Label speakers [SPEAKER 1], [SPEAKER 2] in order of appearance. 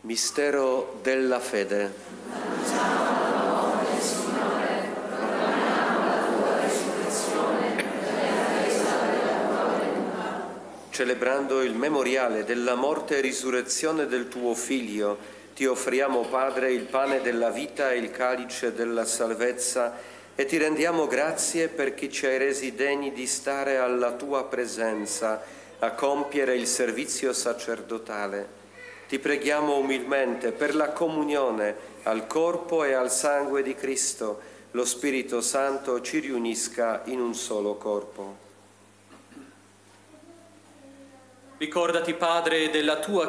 [SPEAKER 1] Mistero della fede. Celebrando il memoriale della morte e risurrezione del tuo Figlio, ti offriamo, Padre, il pane della vita e il calice della salvezza e ti rendiamo grazie perché ci hai resi degni di stare alla tua presenza a compiere il servizio sacerdotale. Ti preghiamo umilmente per la comunione al corpo e al sangue di Cristo. Lo Spirito Santo ci riunisca in un solo corpo.
[SPEAKER 2] Ricordati, Padre, della tua